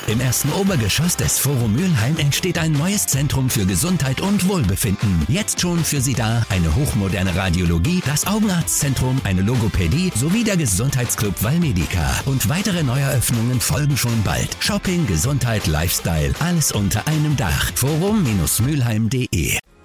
Im ersten Obergeschoss des Forum Mülheim entsteht ein neues Zentrum für Gesundheit und Wohlbefinden. Jetzt schon für Sie da eine hochmoderne Radiologie, das Augenarztzentrum, eine Logopädie sowie der Gesundheitsclub Valmedica. Und weitere Neueröffnungen folgen schon bald. Shopping, Gesundheit, Lifestyle, alles unter einem Dach. Forum-mülheim.de